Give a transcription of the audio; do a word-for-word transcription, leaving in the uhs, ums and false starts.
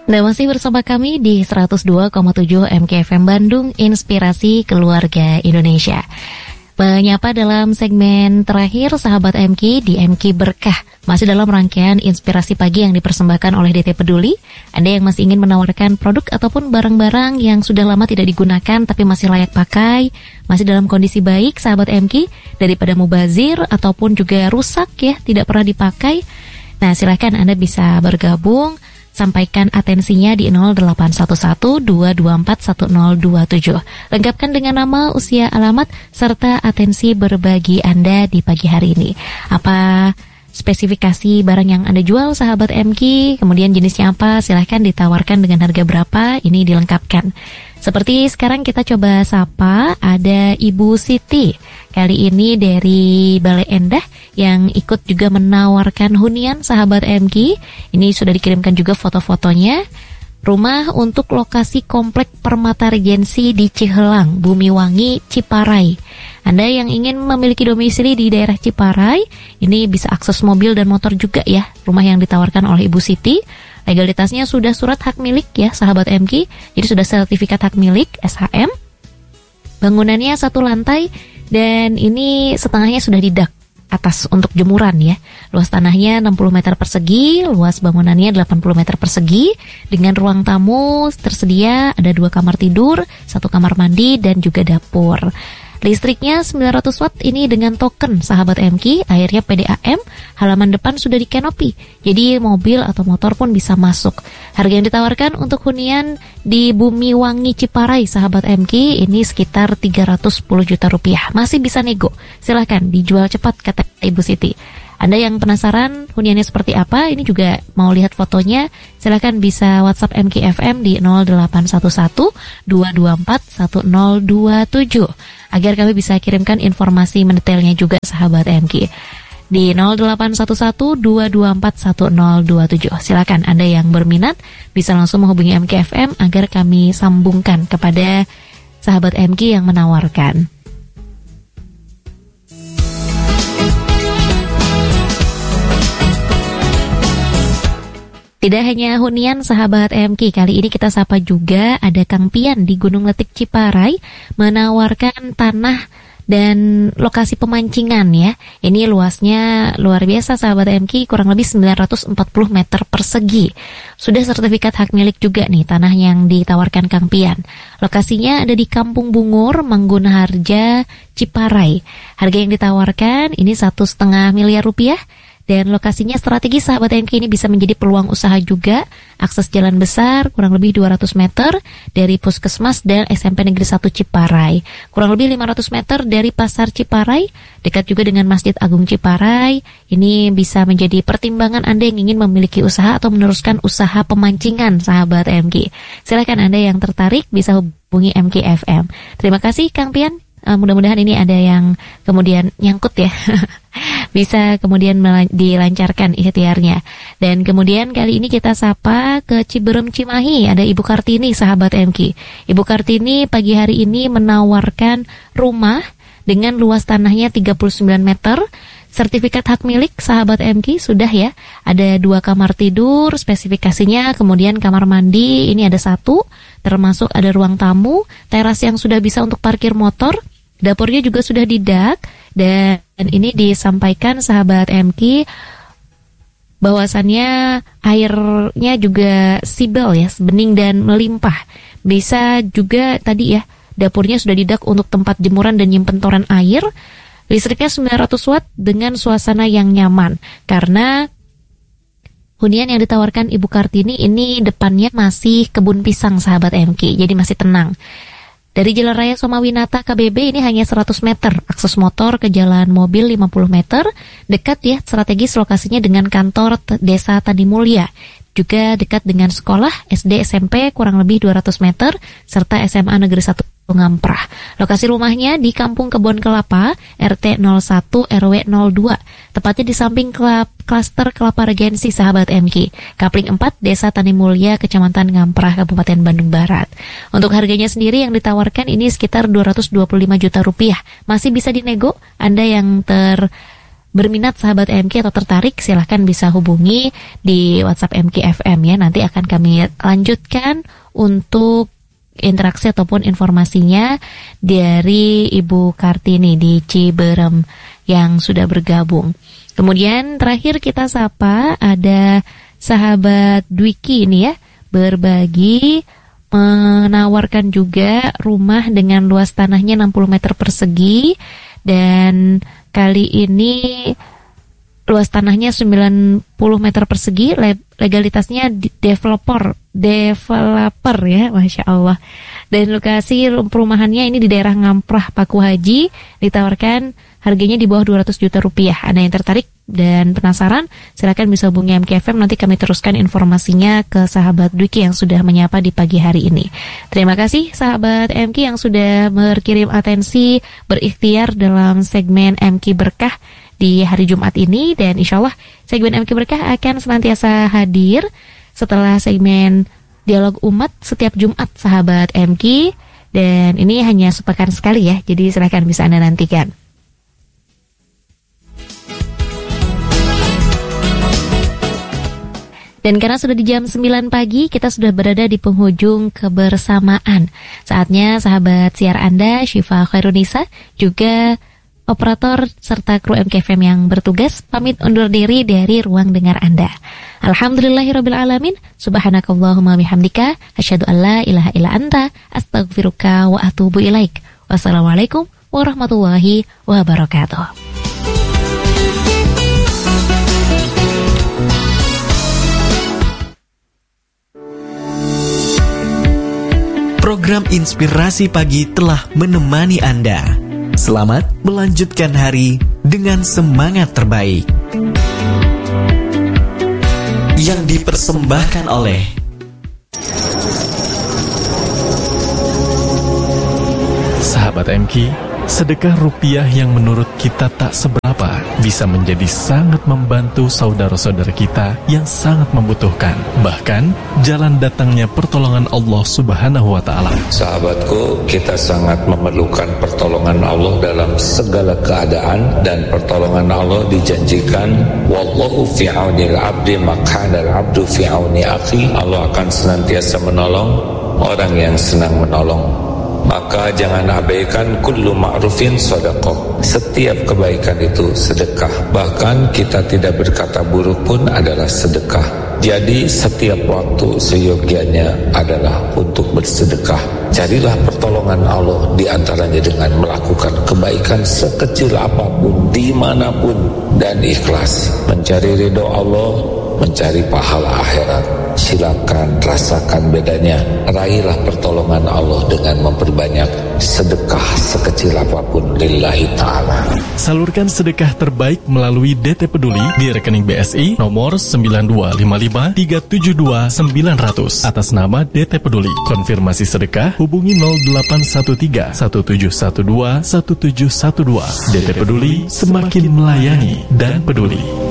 Anda masih bersama kami di seratus dua koma tujuh M K F M Bandung, Inspirasi Keluarga Indonesia. Menyapa dalam segmen terakhir Sahabat M K di M K Berkah. Masih dalam rangkaian Inspirasi Pagi yang dipersembahkan oleh D T Peduli. Anda yang masih ingin menawarkan produk ataupun barang-barang yang sudah lama tidak digunakan tapi masih layak pakai, masih dalam kondisi baik Sahabat M K, daripada mubazir ataupun juga rusak ya, tidak pernah dipakai. Nah, silakan Anda bisa bergabung. Sampaikan atensinya di nol delapan satu satu dua dua empat satu nol dua tujuh. Lengkapkan dengan nama, usia, alamat, serta atensi berbagi Anda di pagi hari ini. Apa spesifikasi barang yang Anda jual Sahabat M K, kemudian jenisnya apa, silahkan ditawarkan dengan harga berapa, ini dilengkapkan. Seperti sekarang kita coba sapa, ada Ibu Siti. Kali ini dari Bale Endah yang ikut juga menawarkan hunian Sahabat M K. Ini sudah dikirimkan juga foto-fotonya. Rumah untuk lokasi komplek Permata Regensi di Cihelang, Bumiwangi, Ciparai. Anda yang ingin memiliki domisili di daerah Ciparai, ini bisa akses mobil dan motor juga ya. Rumah yang ditawarkan oleh Ibu Siti. Legalitasnya sudah surat hak milik ya Sahabat M K. Jadi sudah sertifikat hak milik S H M. Bangunannya satu lantai dan ini setengahnya sudah didak atas untuk jemuran ya. Luas tanahnya enam puluh meter persegi, luas bangunannya delapan puluh meter persegi, dengan ruang tamu tersedia ada dua kamar tidur, satu kamar mandi dan juga dapur. Listriknya sembilan ratus watt ini dengan token Sahabat M K, airnya P D A M, halaman depan sudah dikanopi, jadi mobil atau motor pun bisa masuk. Harga yang ditawarkan untuk hunian di Bumiwangi Ciparai Sahabat M K ini sekitar tiga ratus sepuluh juta rupiah. Masih bisa nego, silahkan dijual cepat kata Ibu Siti. Anda yang penasaran huniannya seperti apa, ini juga mau lihat fotonya, silahkan bisa WhatsApp M K F M di nol delapan satu satu dua dua empat satu nol dua tujuh agar kami bisa kirimkan informasi mendetailnya juga Sahabat M K di nol delapan satu satu dua dua empat satu nol dua tujuh. Silakan Anda yang berminat bisa langsung menghubungi M K F M agar kami sambungkan kepada Sahabat M K yang menawarkan. Tidak hanya hunian Sahabat M K, kali ini kita sapa juga ada Kang Pian di Gunung Letik Ciparai menawarkan tanah dan lokasi pemancingan ya. Ini luasnya luar biasa Sahabat M K, kurang lebih sembilan ratus empat puluh meter persegi. Sudah sertifikat hak milik juga nih tanah yang ditawarkan Kang Pian. Lokasinya ada di Kampung Bungur, Manggunharja, Ciparai. Harga yang ditawarkan ini satu setengah miliar rupiah. Dan lokasinya strategis Sahabat M K, ini bisa menjadi peluang usaha juga. Akses jalan besar kurang lebih dua ratus meter dari Puskesmas dan S M P Negeri satu Ciparai. Kurang lebih lima ratus meter dari Pasar Ciparai, dekat juga dengan Masjid Agung Ciparai. Ini bisa menjadi pertimbangan Anda yang ingin memiliki usaha atau meneruskan usaha pemancingan Sahabat M K. Silakan Anda yang tertarik bisa hubungi M K F M. Terima kasih Kang Pian. Uh, mudah-mudahan ini ada yang kemudian nyangkut ya. Bisa kemudian dilancarkan ikhtiarnya. Dan kemudian kali ini kita sapa ke Ciberem Cimahi, ada Ibu Kartini Sahabat M K. Ibu Kartini pagi hari ini menawarkan rumah dengan luas tanahnya tiga puluh sembilan meter. Sertifikat hak milik Sahabat M K sudah ya. Ada dua kamar tidur, spesifikasinya, kemudian kamar mandi ini ada satu, termasuk ada ruang tamu, teras yang sudah bisa untuk parkir motor. Dapurnya juga sudah didak, dan ini disampaikan Sahabat M K bahwasannya airnya juga sibel ya, bening dan melimpah. Bisa juga tadi ya, dapurnya sudah didak untuk tempat jemuran dan nyimpen toren air. Listriknya sembilan ratus watt dengan suasana yang nyaman. Karena hunian yang ditawarkan Ibu Kartini ini depannya masih kebun pisang Sahabat M K, jadi masih tenang. Dari Jalan Raya Somawinata K B B ini hanya seratus meter, akses motor ke jalan mobil lima puluh meter, dekat ya, strategis lokasinya dengan kantor t- Desa Tani Mulya. Juga dekat dengan sekolah S D S M P kurang lebih dua ratus meter, serta S M A Negeri satu Ngamprah. Lokasi rumahnya di Kampung Kebon Kelapa, R T nol satu R W nol dua, tepatnya di samping klub, klaster Kelapa Regensi Sahabat M K. Kapling empat, Desa Tani Mulya, Kecamatan Ngamprah, Kabupaten Bandung Barat. Untuk harganya sendiri yang ditawarkan ini sekitar dua ratus dua puluh lima juta rupiah. Masih bisa dinego, Anda yang ter berminat sahabat M K atau tertarik, silahkan bisa hubungi di WhatsApp M K F M ya. Nanti akan kami lanjutkan untuk interaksi ataupun informasinya dari Ibu Kartini di Ciberem yang sudah bergabung. Kemudian terakhir kita sapa ada sahabat Dwiki ini ya, berbagi menawarkan juga rumah dengan luas tanahnya enam puluh meter persegi, dan kali ini luas tanahnya sembilan puluh meter persegi, legalitasnya developer, developer ya, Masya Allah. Dan lokasi perumahannya ini di daerah Ngamprah, Paku Haji, ditawarkan harganya di bawah dua ratus juta rupiah. Ada yang tertarik dan penasaran, silakan bisa hubungi M K F M, nanti kami teruskan informasinya ke sahabat Dwiki yang sudah menyapa di pagi hari ini. Terima kasih sahabat M K yang sudah berkirim atensi, berikhtiar dalam segmen M K Berkah di hari Jumat ini, dan insya Allah segmen M K Berkah akan senantiasa hadir setelah segmen Dialog Umat setiap Jumat sahabat M K, dan ini hanya sepekan sekali ya, jadi silakan bisa Anda nantikan. Dan karena sudah di jam sembilan pagi, kita sudah berada di penghujung kebersamaan. Saatnya sahabat siar Anda, Syifa Khairunisa, juga operator serta kru M K F M yang bertugas, pamit undur diri dari ruang dengar Anda. Alhamdulillahirabbil alamin, subhanakallahumma bihamdika, asyhadu an la ilaha illa anta, astaghfiruka wa atubu ilaik. Wassalamualaikum warahmatullahi wabarakatuh. Program Inspirasi Pagi telah menemani Anda. Selamat melanjutkan hari dengan semangat terbaik. Yang dipersembahkan oleh sahabat M K, sedekah rupiah yang menurut kita tak seberapa bisa menjadi sangat membantu saudara-saudara kita yang sangat membutuhkan. Bahkan jalan datangnya pertolongan Allah Subhanahu wa taala. Sahabatku, kita sangat memerlukan pertolongan Allah dalam segala keadaan, dan pertolongan Allah dijanjikan, wallahu fi aunil abdi maq'adal abdu fi auni akhi. Allah akan senantiasa menolong orang yang senang menolong. Maka jangan abaikan kullu ma'rufin sedekah. Setiap kebaikan itu sedekah. Bahkan kita tidak berkata buruk pun adalah sedekah. Jadi setiap waktu seyogianya adalah untuk bersedekah. Carilah pertolongan Allah di antaranya dengan melakukan kebaikan sekecil apapun, dimanapun, dan ikhlas. Mencari ridho Allah, mencari pahala akhirat. Silakan rasakan bedanya. Raihlah pertolongan Allah dengan memperbanyak sedekah sekecil apapun lillahi ta'ala. Salurkan sedekah terbaik melalui D T Peduli di rekening B S I nomor sembilan dua lima lima tiga tujuh dua sembilan nol nol atas nama D T Peduli. Konfirmasi sedekah hubungi nol delapan satu tiga satu tujuh satu dua satu tujuh satu dua. D T Peduli, semakin melayani dan peduli.